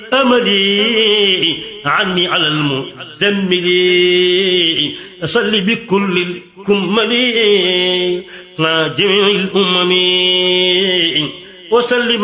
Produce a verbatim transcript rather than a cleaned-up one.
أملي عني على المزمل أصلي بكل الكمل مع جميع الأمم وسلم